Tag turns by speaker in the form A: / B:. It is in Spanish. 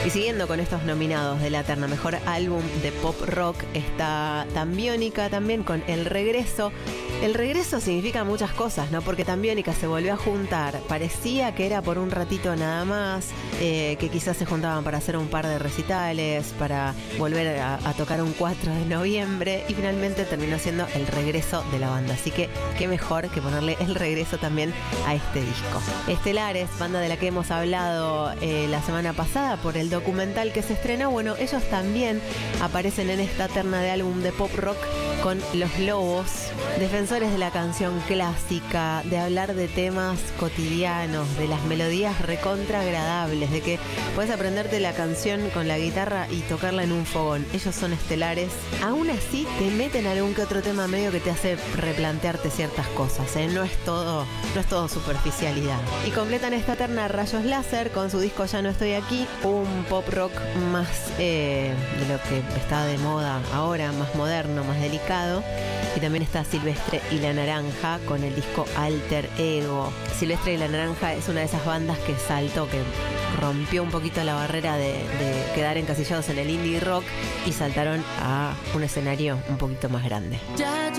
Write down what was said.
A: Y siguiendo con estos nominados de la terna Mejor Álbum de Pop Rock, está Tambiónica también con El Regreso. El regreso significa muchas cosas, ¿no? Porque Tambiónica se volvió a juntar. Parecía que era por un ratito nada más, que quizás se juntaban para hacer un par de recitales, para volver a tocar un 4 de noviembre, y finalmente terminó siendo el regreso de la banda. Así que qué mejor que ponerle el regreso también a este disco. Estelares, banda de la que hemos hablado la semana pasada por el documental que se estrenó. Bueno, ellos también aparecen en esta terna de álbum de pop rock con Los Lobos, defensores de la canción clásica, de hablar de temas cotidianos, de las melodías recontra agradables, de que puedes aprenderte la canción con la guitarra y tocarla en un fogón. Ellos son estelares. Aún así te meten algún que otro tema medio que te hace replantearte ciertas cosas, ¿eh? No es todo superficialidad. Y completan esta terna Rayos Láser con su disco Ya No Estoy Aquí, un pop rock más de lo que está de moda ahora, más moderno, más delicado. Y también está Silvestre y La Naranja con el disco Alter Ego. Silvestre y La Naranja es una de esas bandas que saltó, que rompió un poquito la barrera de quedar encasillados en el indie rock y saltaron a un escenario un poquito más grande.